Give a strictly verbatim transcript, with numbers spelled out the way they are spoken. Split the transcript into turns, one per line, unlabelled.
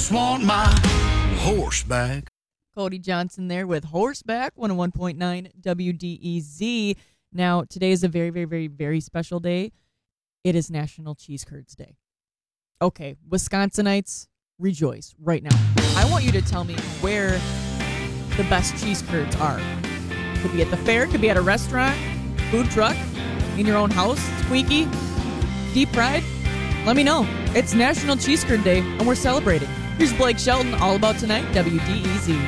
just want my horseback.
Cody Johnson there with Horseback, one oh one point nine W D E Z. Now, today is a very, very, very, very special day. It is National Cheese Curds Day. Okay, Wisconsinites, rejoice right now. I want you to tell me where the best cheese curds are. Could be at the fair, could be at a restaurant, food truck, in your own house, squeaky, deep fried. Let me know. It's National Cheese Curd Day, and we're celebrating. Here's Blake Shelton, All About Tonight, W D E Z.